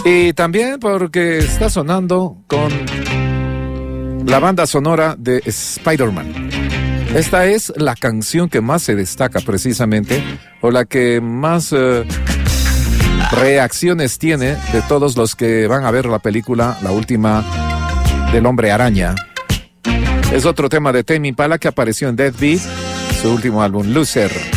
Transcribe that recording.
Y también porque está sonando con la banda sonora de Spider-Man. Esta es la canción que más se destaca precisamente, o la que más reacciones tiene de todos los que van a ver la película, la última del Hombre Araña. Es otro tema de Tame Impala que apareció en Dead Beat, su último álbum, Loser.